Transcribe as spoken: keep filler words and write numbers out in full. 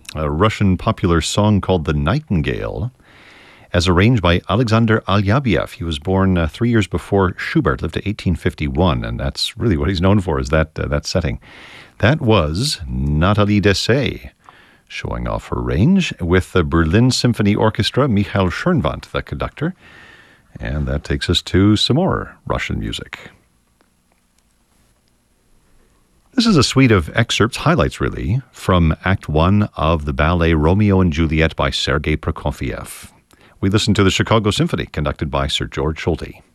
a Russian popular song called The Nightingale, as arranged by Alexander Alyabiev. He was born uh, three years before Schubert, lived to eighteen fifty-one, and that's really what he's known for, is that uh, that setting. That was Nathalie Dessay, showing off her range, with the Berlin Symphony Orchestra, Michael Schönwandt, the conductor. And that takes us to some more Russian music. This is a suite of excerpts, highlights really, from Act One of the ballet Romeo and Juliet by Sergei Prokofiev. We listen to the Chicago Symphony, conducted by Sir George Solti.